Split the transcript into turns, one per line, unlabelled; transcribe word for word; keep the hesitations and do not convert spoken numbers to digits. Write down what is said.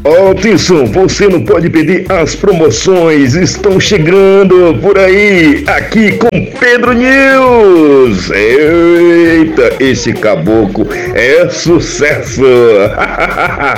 Altisson, você não pode perder as promoções, estão chegando por aí, aqui com Pedro News. Eita, esse caboclo é sucesso.